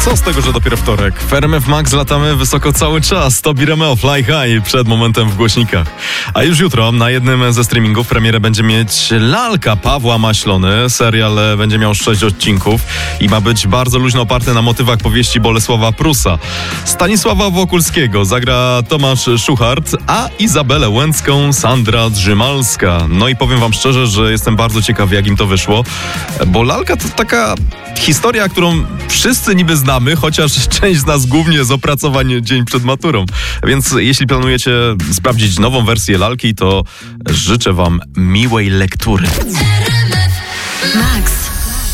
Co z tego, że dopiero wtorek? W RMF Max latamy wysoko cały czas. Tobi Romeo, Fly High przed momentem w głośnikach. A już jutro na jednym ze streamingów premierę będzie mieć Lalka Pawła Maślony. Serial będzie miał 6 odcinków i ma być bardzo luźno oparty na motywach powieści Bolesława Prusa. Stanisława Wokulskiego zagra Tomasz Szuchart, a Izabelę Łęcką Sandra Drzymalska. No i powiem wam szczerze, że jestem bardzo ciekawy, jak im to wyszło, bo Lalka to taka historia, którą wszyscy niby znamy, chociaż część z nas głównie z opracowań dzień przed maturą. Więc jeśli planujecie sprawdzić nową wersję Lalki, to życzę wam miłej lektury. Max.